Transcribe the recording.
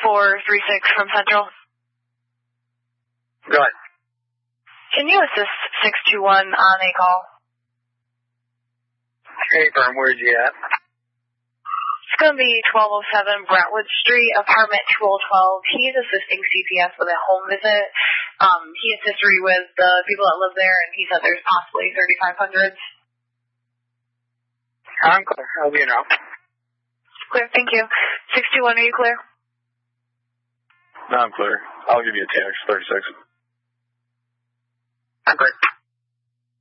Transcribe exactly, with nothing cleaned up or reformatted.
four three six from Central. Go ahead. Can you assist six two one on a call? Hey, firm, where's you at? It's going to be twelve oh seven Brentwood Street, apartment two oh twelve. He's assisting C P S with a home visit. Um, he has history with the people that live there, and he said there's possibly thirty-five hundred. I'm clear. I'll be now. Clear, thank you. six two one, are you clear? No, I'm clear. I'll give you a text, thirty-six. I'm clear.